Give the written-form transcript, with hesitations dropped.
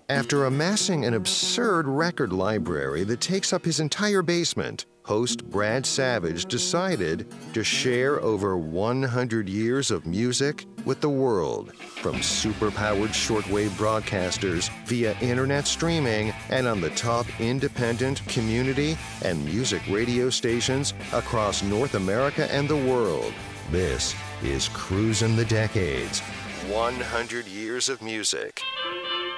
After amassing an absurd record library that takes up his entire basement, host Brad Savage decided to share over 100 years of music with the world, from super-powered shortwave broadcasters via internet streaming and on the top independent, community, and music radio stations across North America and the world. This is Cruisin' the Decades, 100 years of music.